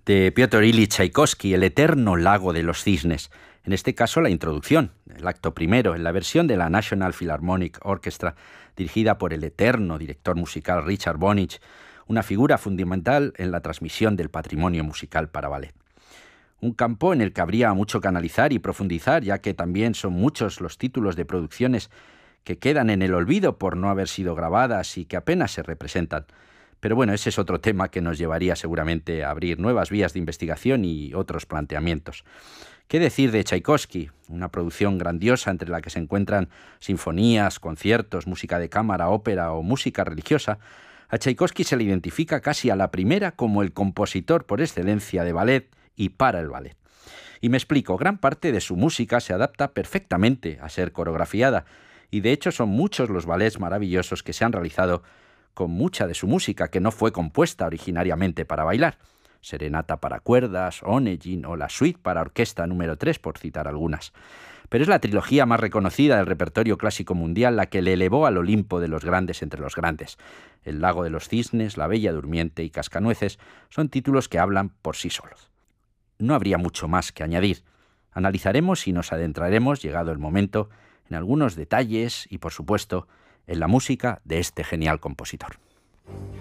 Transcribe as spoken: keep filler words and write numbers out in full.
de Piotr Ilich Tchaikovsky, El eterno lago de los cisnes. En este caso, la introducción, el acto primero, en la versión de la National Philharmonic Orchestra, dirigida por el eterno director musical Richard Bonich, una figura fundamental en la transmisión del patrimonio musical para ballet. Un campo en el que habría mucho que analizar y profundizar, ya que también son muchos los títulos de producciones que quedan en el olvido por no haber sido grabadas y que apenas se representan. Pero bueno, ese es otro tema que nos llevaría seguramente a abrir nuevas vías de investigación y otros planteamientos. ¿Qué decir de Tchaikovsky? Una producción grandiosa entre la que se encuentran sinfonías, conciertos, música de cámara, ópera o música religiosa. A Tchaikovsky se le identifica casi a la primera como el compositor por excelencia de ballet y para el ballet. Y me explico, gran parte de su música se adapta perfectamente a ser coreografiada, y de hecho son muchos los ballets maravillosos que se han realizado con mucha de su música que no fue compuesta originariamente para bailar. Serenata para cuerdas, Onegin o la suite para orquesta número tres, por citar algunas. Pero es la trilogía más reconocida del repertorio clásico mundial la que le elevó al Olimpo de los grandes entre los grandes. El lago de los cisnes, La Bella Durmiente y Cascanueces son títulos que hablan por sí solos. No habría mucho más que añadir. Analizaremos y nos adentraremos, llegado el momento, en algunos detalles y, por supuesto, en la música de este genial compositor.